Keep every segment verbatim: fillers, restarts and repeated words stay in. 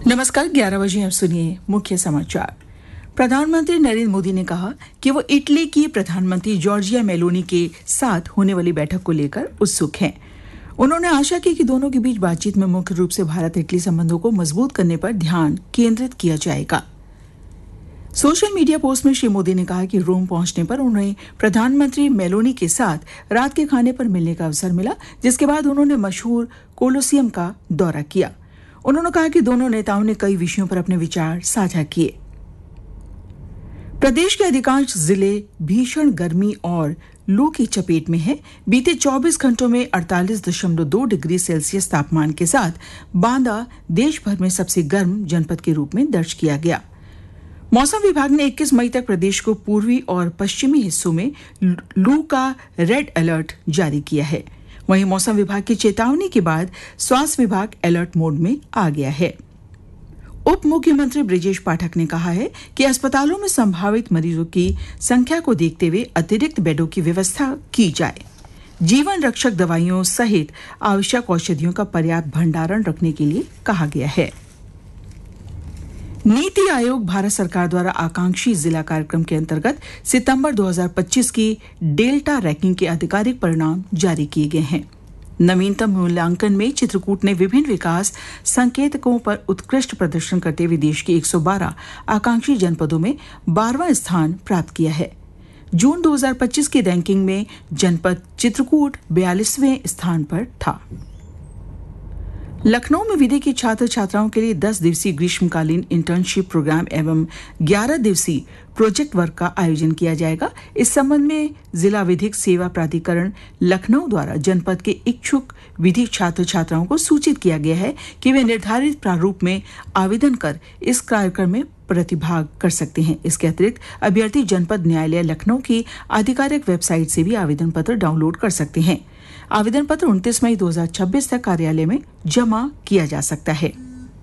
नमस्कार, ग्यारह बजे आप सुनिए मुख्य समाचार। प्रधानमंत्री नरेंद्र मोदी ने कहा कि वो इटली की प्रधानमंत्री जॉर्जिया मेलोनी के साथ होने वाली बैठक को लेकर उत्सुक हैं। उन्होंने आशा की कि दोनों के बीच बातचीत में मुख्य रूप से भारत इटली संबंधों को मजबूत करने पर ध्यान केंद्रित किया जाएगा। सोशल मीडिया पोस्ट में श्री मोदी ने कहा कि रोम पहुंचने पर उन्हें प्रधानमंत्री मेलोनी के साथ रात के खाने पर मिलने का अवसर मिला, जिसके बाद उन्होंने मशहूर कोलोसियम का दौरा किया। उन्होंने कहा कि दोनों नेताओं ने कई विषयों पर अपने विचार साझा किए। प्रदेश के अधिकांश जिले भीषण गर्मी और लू की चपेट में हैं। बीते चौबीस घंटों में अड़तालीस दशमलव दो डिग्री सेल्सियस तापमान के साथ बांदा देश भर में सबसे गर्म जनपद के रूप में दर्ज किया गया। मौसम विभाग ने इक्कीस मई तक प्रदेश को पूर्वी और पश्चिमी हिस्सों में लू का रेड अलर्ट जारी किया है। वहीं मौसम विभाग की चेतावनी के बाद स्वास्थ्य विभाग अलर्ट मोड में आ गया है। उप मुख्यमंत्री ब्रिजेश पाठक ने कहा है कि अस्पतालों में संभावित मरीजों की संख्या को देखते हुए अतिरिक्त बेडों की व्यवस्था की जाए। जीवन रक्षक दवाइयों सहित आवश्यक औषधियों का पर्याप्त भंडारण रखने के लिए कहा गया है। नीति आयोग भारत सरकार द्वारा आकांक्षी जिला कार्यक्रम के अंतर्गत सितंबर दो हज़ार पच्चीस की डेल्टा रैंकिंग के आधिकारिक परिणाम जारी किए गए हैं। नवीनतम मूल्यांकन में चित्रकूट ने विभिन्न विकास संकेतकों पर उत्कृष्ट प्रदर्शन करते हुए देश के एक सौ बारह आकांक्षी जनपदों में बारहवां स्थान प्राप्त किया है। जून दो हज़ार पच्चीस की रैंकिंग में जनपद चित्रकूट बयालीसवें स्थान पर था। लखनऊ में विधि के छात्र छात्राओं के लिए दस दिवसीय ग्रीष्मकालीन इंटर्नशिप प्रोग्राम एवं ग्यारह दिवसीय प्रोजेक्ट वर्क का आयोजन किया जाएगा। इस संबंध में जिला विधिक सेवा प्राधिकरण लखनऊ द्वारा जनपद के इच्छुक विधिक छात्र छात्राओं को सूचित किया गया है कि वे निर्धारित प्रारूप में आवेदन कर इस कार्यक्रम में प्रतिभाग कर सकते हैं। इसके अतिरिक्त अभ्यर्थी जनपद न्यायालय लखनऊ की आधिकारिक वेबसाइट से भी आवेदन पत्र डाउनलोड कर सकते हैं। आवेदन पत्र उनतीस मई दो हज़ार छब्बीस तक कार्यालय में जमा किया जा सकता है।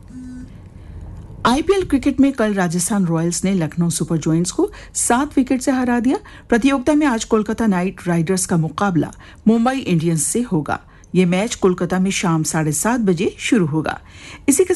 आईपीएल क्रिकेट में कल राजस्थान रॉयल्स ने लखनऊ सुपर जॉयंट्स को सात विकेट से हरा दिया। प्रतियोगिता में आज कोलकाता नाइट राइडर्स का मुकाबला मुंबई इंडियंस से होगा। यह मैच कोलकाता में शाम साढ़े सात बजे शुरू होगा। इसी के